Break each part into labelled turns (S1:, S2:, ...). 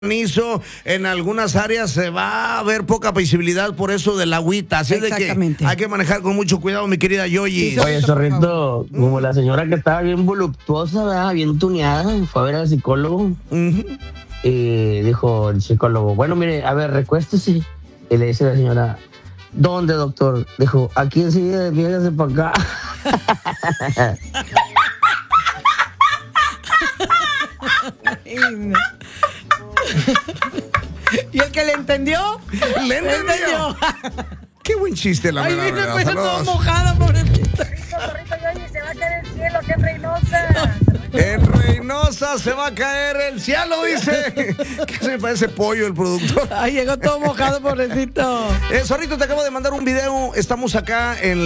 S1: granizo, en algunas áreas se va a ver poca visibilidad por eso del agüita, así de que hay que manejar con mucho cuidado, mi querida Yoyi.
S2: Oye, Zorrito, como la señora que estaba bien voluptuosa, ¿verdad? Bien tuneada, fue a ver al psicólogo y dijo el psicólogo, bueno, mire, a ver, recuéstese. Y le dice la señora, ¿dónde, doctor? Dijo, aquí enseguida, véngase para acá.
S3: ¿Y el que le entendió?
S1: ¡Le entendió! ¡Qué buen chiste, la verdad!
S3: Ay, me fue todo mojada, pobrecita.
S4: Zorrito Yoyi, se va a caer el cielo, que en Reynosa.
S1: En Reynosa se va a caer el cielo, dice. ¿Qué se me parece pollo el productor?
S3: Ay, llegó todo mojado, pobrecito.
S1: Zorrito, te acabo de mandar un video. Estamos acá en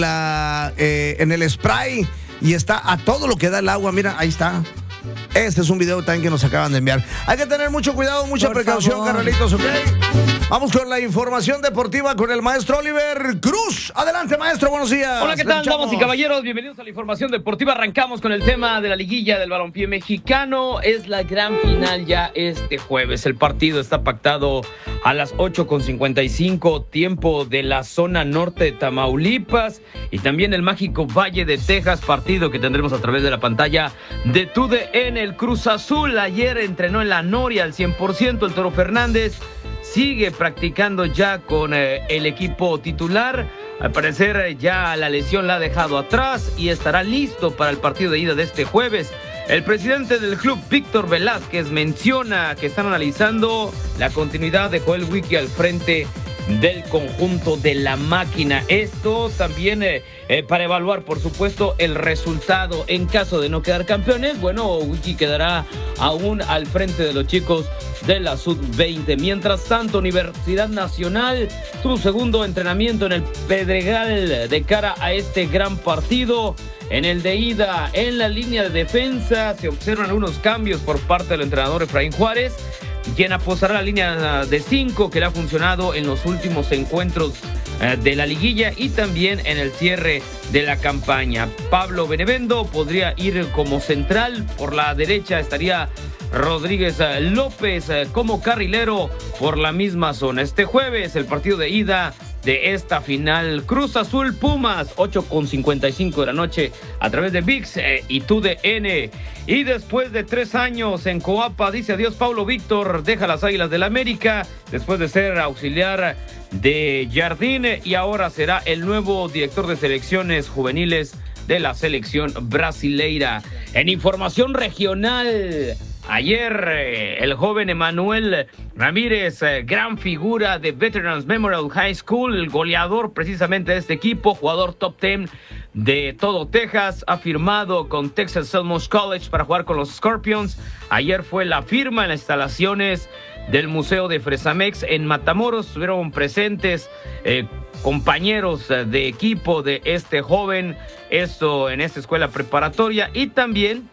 S1: el spray y está a todo lo que da el agua. Mira, ahí está. Este es un video también que nos acaban de enviar. Hay que tener mucho cuidado, mucha precaución, carnalitos, ¿ok? Vamos con la información deportiva con el maestro Oliver Cruz. Adelante, maestro, buenos días.
S5: Hola, ¿qué tal, damas y caballeros? Bienvenidos a la información deportiva. Arrancamos con el tema de la liguilla del balompié mexicano. Es la gran final ya este jueves. El partido está pactado a las 8:55, tiempo de la zona norte de Tamaulipas. Y también el mágico Valle de Texas, partido que tendremos a través de la pantalla de TUDN. El Cruz Azul ayer entrenó en la Noria al 100%. El Toro Fernández sigue practicando ya con el equipo titular. Al parecer ya la lesión la ha dejado atrás y estará listo para el partido de ida de este jueves. El presidente del club, Víctor Velázquez, menciona que están analizando la continuidad de Joel Wiki al frente del conjunto de la máquina. Esto también para evaluar, por supuesto, el resultado en caso de no quedar campeones. Bueno, Wiki quedará aún al frente de los chicos de la Sub-20. Mientras tanto, Universidad Nacional, su segundo entrenamiento en el Pedregal de cara a este gran partido. En el de ida, en la línea de defensa, se observan algunos cambios por parte del entrenador Efraín Juárez, quien apostará la línea de 5 que le ha funcionado en los últimos encuentros de la liguilla y también en el cierre de la campaña. Pablo Benevendo podría ir como central, por la derecha estaría Rodríguez López como carrilero por la misma zona. Este jueves el partido de ida de esta final, Cruz Azul Pumas, 8:55 de la noche a través de ViX y TUDN. Y después de 3 años en Coapa, dice adiós Paulo Víctor, deja las Águilas del América después de ser auxiliar de Jardín y ahora será el nuevo director de selecciones juveniles de la selección brasileira. En información regional, ayer el joven Emanuel Ramírez, gran figura de Veterans Memorial High School, el goleador precisamente de este equipo, jugador top 10 de todo Texas, ha firmado con Texas Selmos College para jugar con los Scorpions. Ayer fue la firma en las instalaciones del Museo de Fresamex en Matamoros. Estuvieron presentes compañeros de equipo de este joven, esto en esta escuela preparatoria, y también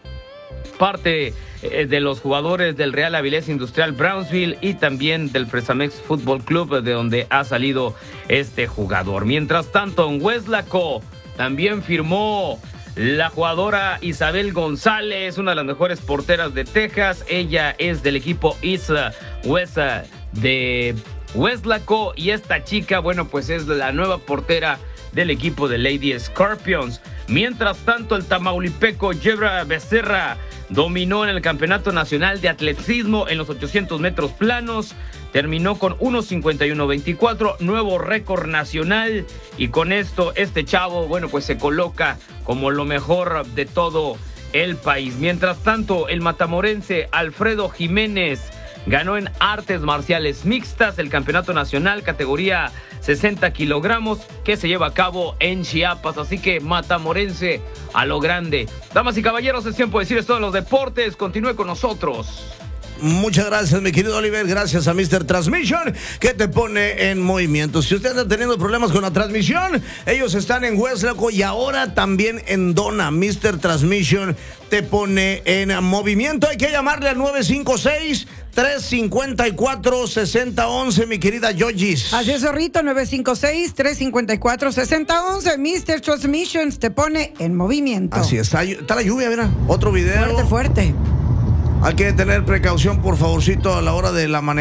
S5: parte de los jugadores del Real Avilés Industrial Brownsville y también del Fresamex Fútbol Club, de donde ha salido este jugador. Mientras tanto, en Weslaco también firmó la jugadora Isabel González, una de las mejores porteras de Texas. Ella es del equipo East West de Weslaco y esta chica, bueno, pues es la nueva portera del equipo de Lady Scorpions. Mientras tanto, el tamaulipeco Yebra Becerra dominó en el Campeonato Nacional de Atletismo en los 800 metros planos. Terminó con 1:51.24, nuevo récord nacional. Y con esto, este chavo, bueno, pues se coloca como lo mejor de todo el país. Mientras tanto, el matamorense Alfredo Jiménez ganó en artes marciales mixtas el Campeonato Nacional categoría 60 kilogramos que se lleva a cabo en Chiapas. Así que matamorense a lo grande. Damas y caballeros, es tiempo de decir esto en los deportes. Continúe con nosotros.
S1: Muchas gracias, mi querido Oliver. Gracias a Mr. Transmission, que te pone en movimiento. Si usted anda teniendo problemas con la transmisión, ellos están en Weslaco y ahora también en Dona. Mr. Transmission te pone en movimiento. Hay que llamarle al 956-354-6011, mi querida Yoyis.
S3: Así es, Zorrito, 956-354-6011. Mr. Transmissions te pone en movimiento.
S1: Así está la lluvia, mira. Otro video.
S3: Fuerte, fuerte.
S1: Hay que tener precaución, por favorcito, a la hora de la